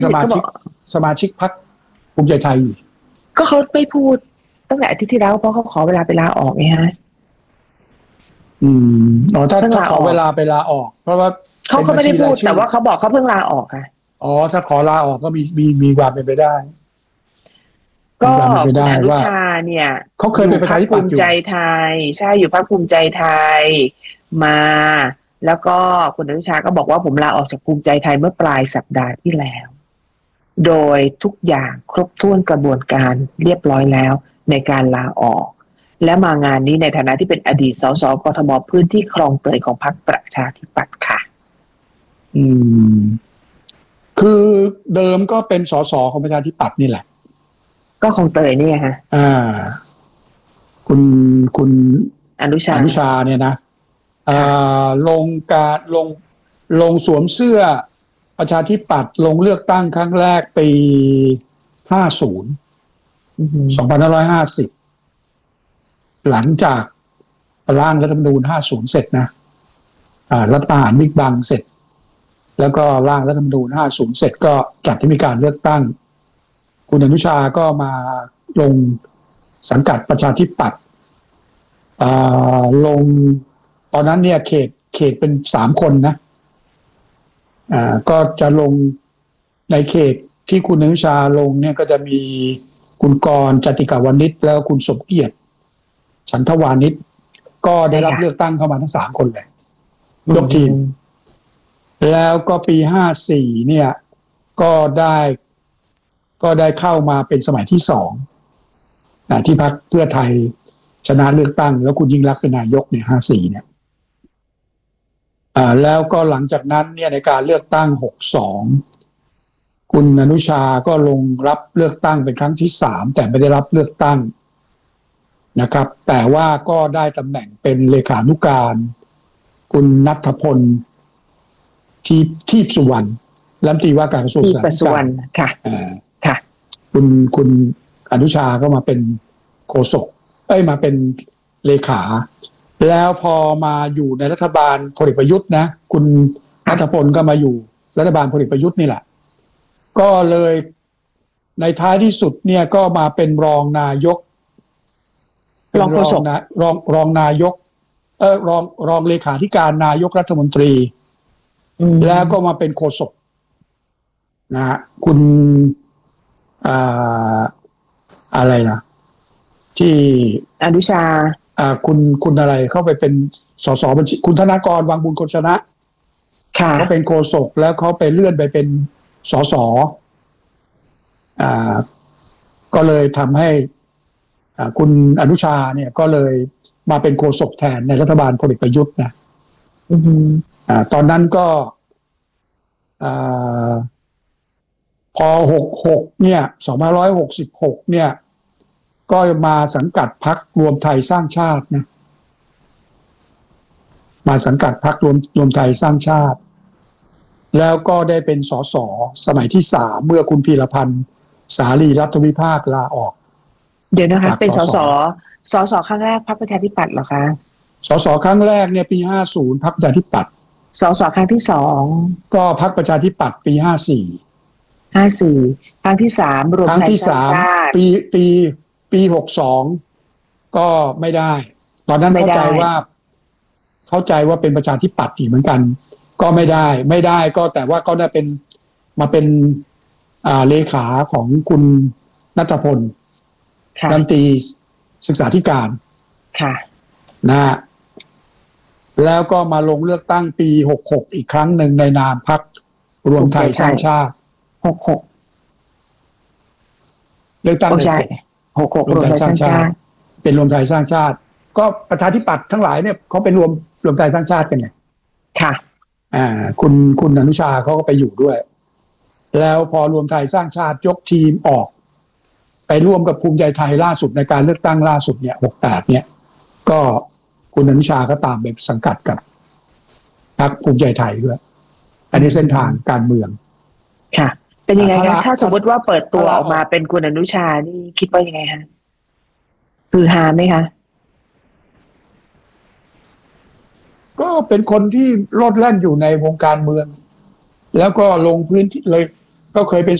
สมาชิกพรรคภูมิใจไทยอยู่ก็เขาไม่พูดตั้งแต่อาทิตย์ที่แล้วเพราะเขาขอเวลาไปลาออกไงฮะถ้าขอเวลาไปลาออกเพราะว่าเขาก็ไม่ได้พูดแต่ว่าเขาบอกเขาเพิ่งลาออกค่ะถ้าขอลาออกก็มีความเป็นไปได้ก็คุณอนุชาเนี่ยเขาเคยเป็นประธานภูมิใจไทยใช่อยู่พรรคภูมิใจไทยมาแล้วก็คุณอนุชาก็บอกว่าผมลาออกจากภูมิใจไทยเมื่อปลายสัปดาห์ที่แล้วโดยทุกอย่างครบถ้วนกระบวนการเรียบร้อยแล้วในการลาออกและมางานนี้ในฐานะที่เป็นอดีตสสกทมพื้นที่คลองเตยของพรรคประชาธิปัตย์ค่ะคือเดิมก็เป็นสสของประชาธิปัตย์นี่แหละก็คลองเตยนี่ฮะคุณอนุชาเนี่ยนะลงสวมเสื้อประชาธิปัตย์ลงเลือกตั้งครั้งแรกปี2550หลังจากร่างรัฐธรรมนูญ50เสร็จนะรัฐประหารบิ๊กบังเสร็จแล้วก็ร่างรัฐธรรมนูญ50เสร็จก็จัดให้มีการเลือกตั้งคุณอนุชาก็มาลงสังกัดประชาธิปัตย์ลงตอนนั้นเนี่ยเขตเป็น3คนนะก็จะลงในเขตที่คุณอนุชาลงเนี่ยก็จะมีคุณกรณ์ จติกาวนิชแล้วคุณสมเกียรติฉันทวานิชก็ได้รับเลือกตั้งเข้ามาทั้ง3คนเลยยกทีมแล้วก็ปี54เนี่ยก็ได้เข้ามาเป็นสมัยที่2ที่พรรคเพื่อไทยชนะเลือกตั้งแล้วคุณยิ่งลักษณ์เป็นนายกเนี่ย54เนี่ยแล้วก็หลังจากนั้นเนี่ยในการเลือกตั้ง62คุณอนุชาก็ลงรับเลือกตั้งเป็นครั้งที่3แต่ไม่ได้รับเลือกตั้งนะครับแต่ว่าก็ได้ตำแหน่งเป็นเลขานุการคุณณัฐพลทีพสุวรรณรัฐมนตรีว่าการกระทรวงสาธารณสุขค่ะคุณอนุชาก็มาเป็นโฆษกมาเป็นเลขาแล้วพอมาอยู่ในรัฐบาลพลเอกประยุทธ์นะคุณณัฐพลก็มาอยู่รัฐบาลพลเอกประยุทธ์นี่แหละก็เลยในท้ายที่สุดเนี่ยก็มาเป็นรองนายกรองโฆษกรองนายกรองเลขาธิการนายกรัฐมนตรีแล้วก็มาเป็นโฆษกนะฮะคุณอะไรนะที่อนุชาคุณอะไรเข้าไปเป็นสสบัญชีคุณธนากรวังบุญคงชนะเขาเป็นโฆษกแล้วเขาไปเลื่อนไปเป็นสสก็เลยทำให้คุณอนุชาเนี่ยก็เลยมาเป็นโฆษกแทนในรัฐบาลพลเอกประยุทธ์นะตอนนั้นก็พอ66เนี่ย2566เนี่ยก็มาสังกัดพรรครวมไทยสร้างชาตินะมาสังกัดพรรครวมไทยสร้างชาติแล้วก็ได้เป็นสสสมัยที่3เมื่อคุณพีรพันธ์สาลีรัฐวิภาคลาออกเดี๋ยวนะคะเป็นสสครั้งแรกพรรคประชาธิปัตย์เหรอคะสสครั้งแรกเนี่ยปี50พรรคประชาธิปัตย์สสครั้งที่2 ก็พรรคประชาธิปัตย์ปี54 ครั้งที่3รวมไทยสร้างชาติปี62ก็ไม่ได้ตอนนั้นเข้าใจว่าเป็นประชาธิปัตย์อีกเหมือนกันก็ไม่ได้ก็แต่ว่าก็ได้เป็นมาเป็นเลขาของคุณณัฐพลรัฐมนตรีศึกษาธิการนะแล้วก็มาลงเลือกตั้งปี66อีกครั้งหนึ่งในนามพรรครวมไทยสร้างชาติ 66 เลือกตั้ง 66รวมไทยสร้างชาติเป็นรวมไทยสร้างชาติก็ประชาธิปัตย์ทั้งหลายเนี่ยเขาเป็นรวมไทยสร้างชาติกันไงค่ะคุณอนุชาเขาก็ไปอยู่ด้วยแล้วพอรวมไทยสร้างชาติยกทีมออกไปร่วมกับภูมิใจไทยล่าสุดในการเลือกตั้งล่าสุดเนี่ย68เนี่ยก็คุณอนุชาก็ตามไปสังกัดกับพรรคภูมิใจไทยด้วยอันนี้เส้นทางการเมืองค่ะเป็นยังไงคะถ้าสมมติว่าเปิดตัวออกมาเป็นคุณอนุชานี่คิดว่ายังไงคะคือฮาไหมคะก็เป็นคนที่โลดแล่นอยู่ในวงการเมืองแล้วก็ลงพื้นที่เลยก็เคยเป็น